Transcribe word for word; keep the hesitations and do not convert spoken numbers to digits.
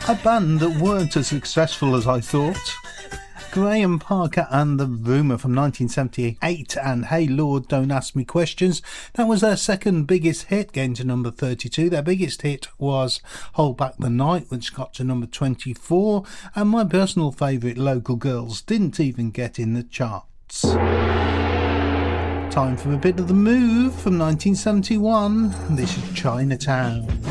A band that weren't as successful as I thought. Graham Parker and the Rumour from nineteen seventy-eight and Hey Lord Don't Ask Me Questions. That was their second biggest hit, getting to number thirty-two. Their biggest hit was Hold Back the Night, which got to number twenty-four, and my personal favourite, Local Girls, didn't even get in the charts. Time for a bit of The Move from nineteen seventy-one. This is Chinatown.